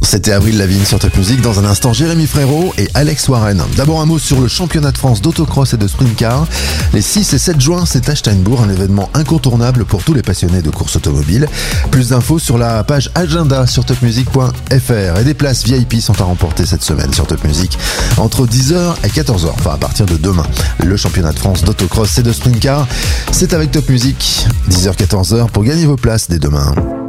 C'était Avril Lavigne sur Top Music. Dans un instant, Jérémy Frérot et Alex Warren. D'abord un mot sur le championnat de France d'autocross et de sprint car. Les 6 et 7 juin, c'est à Steinbourg, un événement incontournable pour tous les passionnés de course automobile. Plus d'infos sur la page agenda sur topmusic.fr. Et des places VIP sont à remporter cette semaine sur Top Music entre 10h et 14h, enfin à partir de demain. Le championnat de France d'autocross et de sprint car, c'est avec Top Music, 10h-14h pour gagner vos places dès demain.